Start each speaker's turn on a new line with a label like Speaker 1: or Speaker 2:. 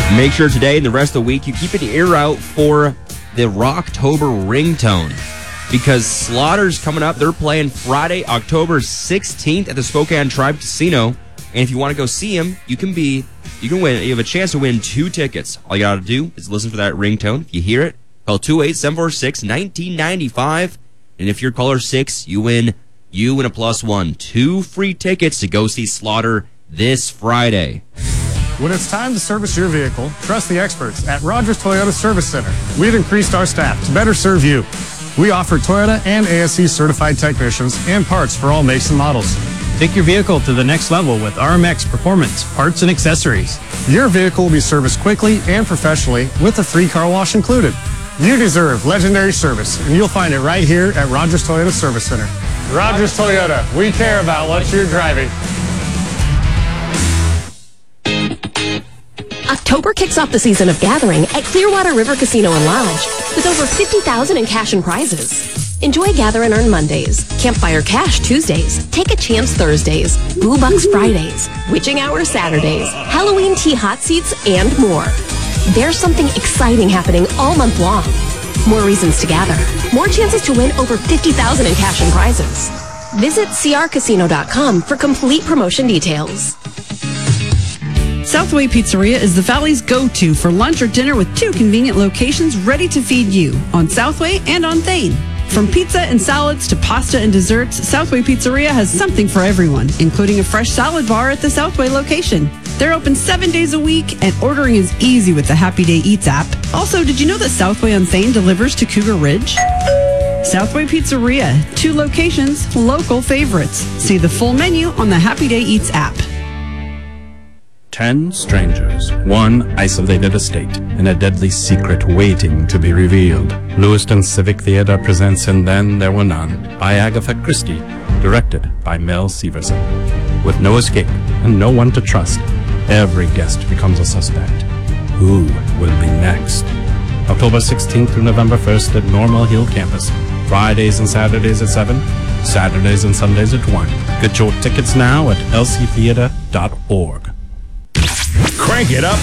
Speaker 1: Make sure today and the rest of the week you keep an ear out for the Rocktober ringtone, because Slaughter's coming up. They're playing Friday, October 16th at the Spokane Tribe Casino. And if you want to go see him, you can win. You have a chance to win 2 tickets. All you got to do is listen for that ringtone. If you hear it, call 28746-1995. And if you're caller 6, you win a +1. 2 free tickets to go see Slaughter this Friday.
Speaker 2: When it's time to service your vehicle, trust the experts at Rogers Toyota Service Center. We've increased our staff to better serve you. We offer Toyota and ASE certified technicians and parts for all makes and models.
Speaker 3: Take your vehicle to the next level with RMX Performance, parts and accessories.
Speaker 2: Your vehicle will be serviced quickly and professionally with a free car wash included. You deserve legendary service, and you'll find it right here at Rogers Toyota Service Center. Rogers Toyota, we care about what you're driving.
Speaker 4: October kicks off the season of gathering at Clearwater River Casino and Lodge with over $50,000 in cash and prizes. Enjoy Gather and Earn Mondays, Campfire Cash Tuesdays, Take a Chance Thursdays, Boo Bucks Fridays, Witching Hour Saturdays, Halloween Tea Hot Seats, and more. There's something exciting happening all month long. More reasons to gather, more chances to win over $50,000 in cash and prizes. Visit crcasino.com for complete promotion details.
Speaker 5: Southway Pizzeria is the Valley's go-to for lunch or dinner with 2 convenient locations ready to feed you on Southway and on Thane. From pizza and salads to pasta and desserts, Southway Pizzeria has something for everyone, including a fresh salad bar at the Southway location. They're open 7 days a week, and ordering is easy with the Happy Day Eats app. Also, did you know that Southway on Thane delivers to Cougar Ridge? Southway Pizzeria, 2 locations, local favorites. See the full menu on the Happy Day Eats app.
Speaker 6: 10 strangers, 1 isolated estate, and a deadly secret waiting to be revealed. Lewiston Civic Theater presents And Then There Were None by Agatha Christie, directed by Mel Severson. With no escape and no one to trust, every guest becomes a suspect. Who will be next? October 16th through November 1st at Normal Hill Campus. Fridays and Saturdays at 7, Saturdays and Sundays at 1. Get your tickets now at lctheater.org.
Speaker 7: Crank it up